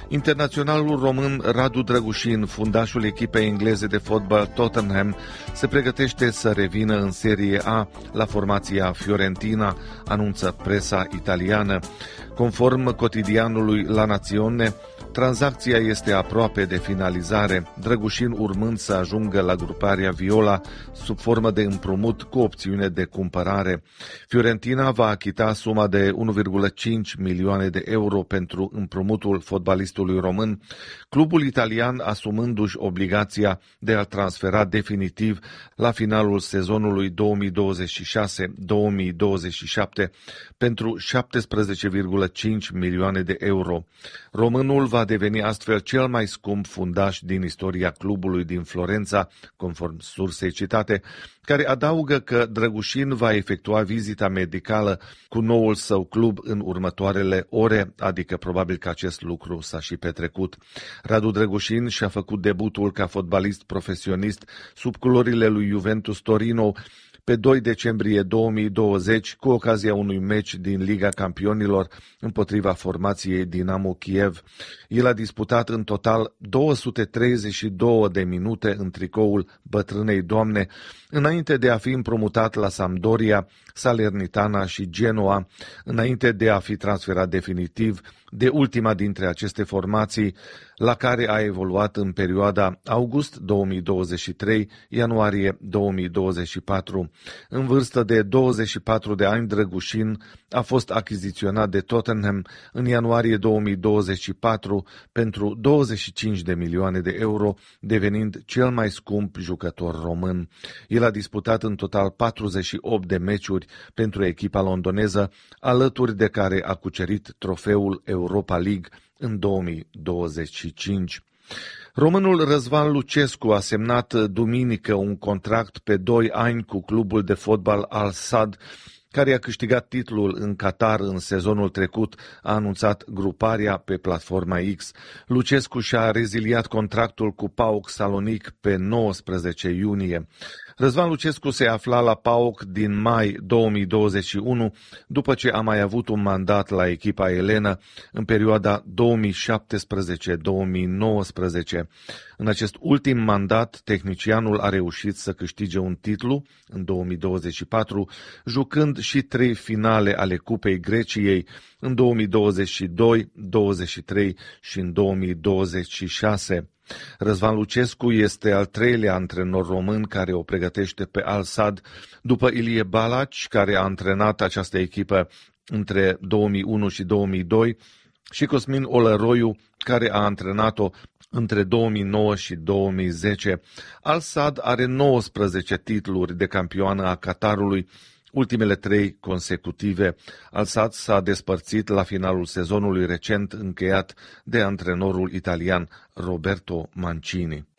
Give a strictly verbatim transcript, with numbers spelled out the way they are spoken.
Internaționalul român Radu Drăgușin, fundașul echipei engleze de fotbal Tottenham, se pregătește să revină în Serie A la formația Fiorentina, anunță presa italiană. Conform cotidianului La Nazione, tranzacția este aproape de finalizare, Drăgușin urmând să ajungă la gruparea Viola sub formă de împrumut cu opțiune de cumpărare. Fiorentina va achita suma de unu virgulă cinci milioane de euro pentru împrumutul fotbalistului român, clubul italian asumându-și obligația de a transfera definitiv la finalul sezonului două mii douăzeci și șase două mii douăzeci și șapte pentru șaptesprezece virgulă cinci milioane de euro. Românul va deveni astfel cel mai scump fundaș din istoria clubului din Florența, conform sursei citate, care adaugă că Drăgușin va efectua vizita medicală cu noul său club în următoarele ore, adică probabil că acest lucru s-a și petrecut. Radu Drăgușin și-a făcut debutul ca fotbalist profesionist sub culorile lui Juventus Torino pe doi decembrie două mii douăzeci, cu ocazia unui meci din Liga Campionilor împotriva formației Dinamo Kiev. El a disputat în total două sute treizeci și două de minute în tricoul bătrânei doamne, înainte de a fi împrumutat la Sampdoria, Salernitana și Genoa, înainte de a fi transferat definitiv de ultima dintre aceste formații, la care a evoluat în perioada august două mii douăzeci și trei - ianuarie două mii douăzeci și patru. În vârstă de douăzeci și patru de ani, Drăgușin a fost achiziționat de Tottenham în ianuarie două mii douăzeci și patru pentru douăzeci și cinci de milioane de euro, devenind cel mai scump jucător român. El a disputat în total patruzeci și opt de meciuri pentru echipa londoneză, alături de care a cucerit trofeul Europa League în două mii douăzeci și cinci. Românul Răzvan Lucescu a semnat duminică un contract pe doi ani cu clubul de fotbal Al Sadd, care a câștigat titlul în Qatar în sezonul trecut, a anunțat gruparea pe platforma X. Lucescu și-a reziliat contractul cu PAOK Salonic pe nouăsprezece iunie. Răzvan Lucescu se afla la PAOK din mai două mii douăzeci și unu, după ce a mai avut un mandat la echipa elenă în perioada două mii șaptesprezece două mii nouăsprezece. În acest ultim mandat, tehnicianul a reușit să câștige un titlu în două mii douăzeci și patru, jucând și trei finale ale Cupei Greciei în două mii douăzeci și doi, douăzeci și trei și în două mii douăzeci și șase. Răzvan Lucescu este al treilea antrenor român care o pregătește pe Al Sadd, după Ilie Balaci, care a antrenat această echipă între două mii unu și două mii doi, și Cosmin Olăroiu, care a antrenat-o între două mii nouă și două mii zece. Al Sadd are nouăsprezece titluri de campioană a Qatarului, ultimele trei consecutive. Al Sadd s-a despărțit la finalul sezonului recent încheiat de antrenorul italian Roberto Mancini.